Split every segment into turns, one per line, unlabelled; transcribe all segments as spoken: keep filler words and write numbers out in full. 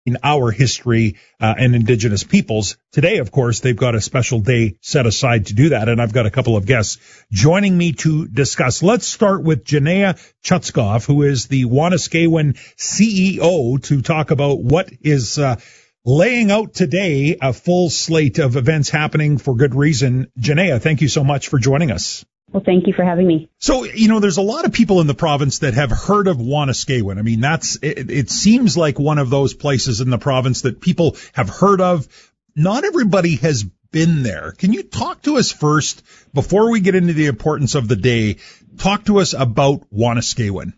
in our history uh, and Indigenous peoples. Today, of course, they've got a special day set aside to do that, and I've got a couple of guests joining me to discuss. Let's start with Janaya Chutskoff, who is the Wanuskewin C E O, to talk about what is uh, laying out today, a full slate of events happening for good reason. Janaya, thank you so much for joining us.
Well, thank you for having me.
So, you know, there's a lot of people in the province that have heard of Wanuskewin. I mean, that's, it, it seems like one of those places in the province that people have heard of. Not everybody has been there. Can you talk to us first, before we get into the importance of the day, talk to us about Wanuskewin?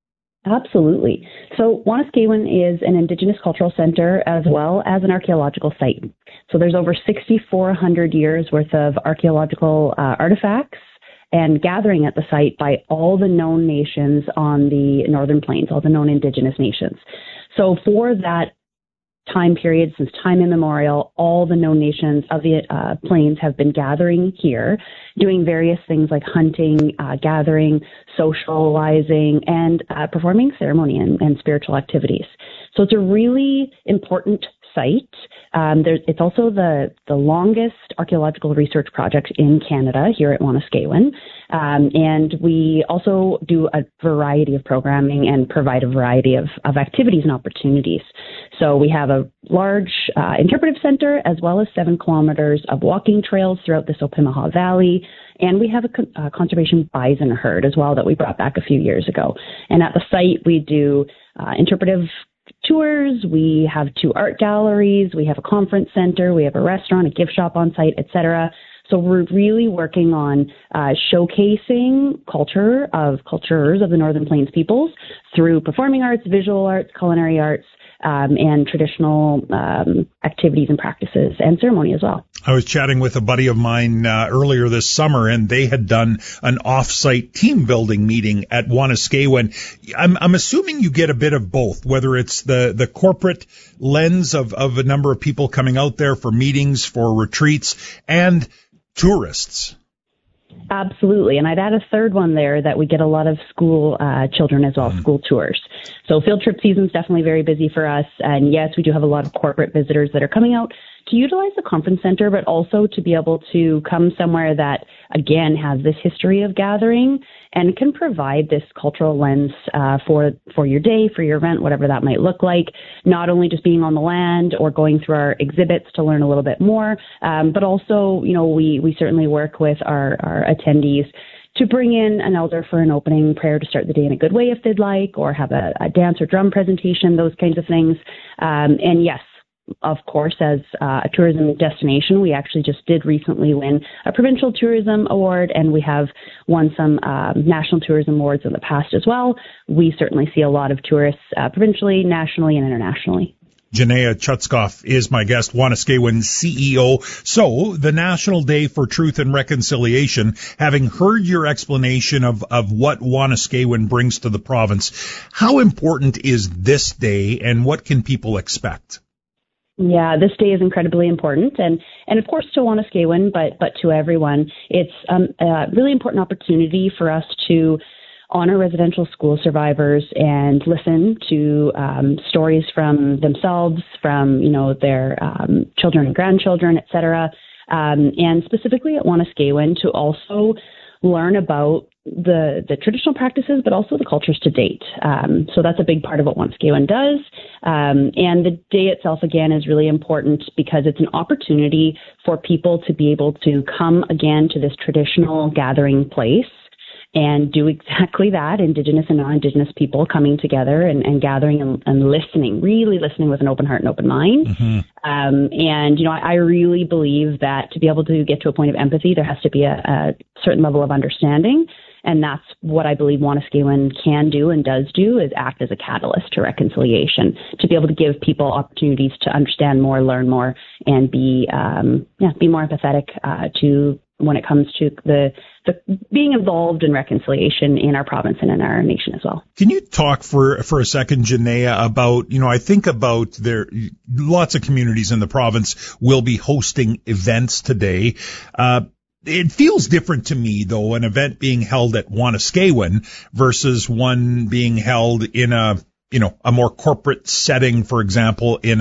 Absolutely. So Wanuskewin is an Indigenous cultural center as well as an archaeological site. So there's over six thousand four hundred years worth of archaeological uh, artifacts and gathering at the site by all the known nations on the Northern Plains, all the known Indigenous nations. So for that time period, since time immemorial, all the known nations of the uh, plains have been gathering here, doing various things like hunting, uh, gathering, socializing, and uh, performing ceremony and, and spiritual activities. So it's a really important site. Um, there's, it's also the, the longest archaeological research project in Canada here at Wanuskewin. Um, and we also do a variety of programming and provide a variety of, of activities and opportunities. So we have a large uh, interpretive center as well as seven kilometers of walking trails throughout the Sopimaha Valley. And we have a con- uh, conservation bison herd as well that we brought back a few years ago. And at the site, we do uh, interpretive tours, we have two art galleries, we have a conference center, we have a restaurant, a gift shop on site, et cetera. So we're really working on uh, showcasing culture of cultures of the Northern Plains peoples through performing arts, visual arts, culinary arts, um, and traditional um, activities and practices and ceremony as well.
I was chatting with a buddy of mine uh, earlier this summer, and they had done an off-site team building meeting at Wanuskewin. I'm, I'm assuming you get a bit of both, whether it's the, the corporate lens of, of a number of people coming out there for meetings, for retreats, and tourists.
Absolutely. And I'd add a third one there that we get a lot of school uh, children as well, mm. school tours. So field trip season is definitely very busy for us. And yes, we do have a lot of corporate visitors that are coming out to utilize the conference center, but also to be able to come somewhere that, again, has this history of gathering and can provide this cultural lens uh, for for your day, for your event, whatever that might look like, not only just being on the land or going through our exhibits to learn a little bit more, um, but also, you know, we, we certainly work with our, our attendees to bring in an elder for an opening prayer to start the day in a good way if they'd like, or have a, a dance or drum presentation, those kinds of things. Um, and yes, of course, as uh, a tourism destination, we actually just did recently win a provincial tourism award, and we have won some um, national tourism awards in the past as well. We certainly see a lot of tourists uh, provincially, nationally, and internationally.
Janaya Chutskoff is my guest, Wanuskewin C E O. So, the National Day for Truth and Reconciliation, having heard your explanation of, of what Wanuskewin brings to the province, how important is this day, and what can people expect?
Yeah, this day is incredibly important, and, and of course to Wanuskewin, but but to everyone. It's um, a really important opportunity for us to honor residential school survivors and listen to um, stories from themselves, from you know their um, children and grandchildren, et cetera. Um, and specifically at Wanuskewin to also learn about the the traditional practices, but also the cultures to date. Um, so that's a big part of what Wanuskewin does. Um, and the day itself, again, is really important because it's an opportunity for people to be able to come again to this traditional gathering place and do exactly that, Indigenous and non-Indigenous people coming together and, and gathering and, and listening, really listening with an open heart and open mind. Mm-hmm. Um, and, you know, I, I really believe that to be able to get to a point of empathy, there has to be a, a certain level of understanding. And that's what I believe Wanuskewin can do and does do, is act as a catalyst to reconciliation, to be able to give people opportunities to understand more, learn more, and be um, yeah, be more empathetic uh, to when it comes to the, the being involved in reconciliation in our province and in our nation as well.
Can you talk for for a second, Janaya, about, you know, I think about there, lots of communities in the province will be hosting events today. Uh, It feels different to me, though, an event being held at Wanuskewin versus one being held in a you know, a more corporate setting, for example, in